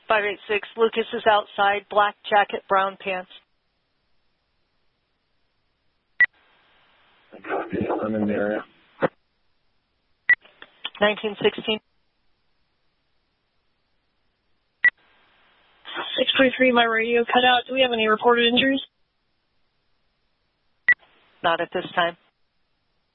586, Lucas is outside, black jacket, brown pants. Copy. I'm in the area. 1916. 623, my radio cut out. Do we have any reported injuries? Not at this time.